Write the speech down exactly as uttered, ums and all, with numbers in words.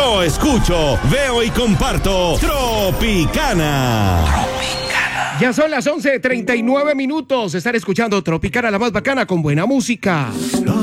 Yo escucho, veo y comparto Tropicana. Tropicana. Ya son las once treinta y nueve minutos. Estar escuchando Tropicana, la más bacana, con buena música.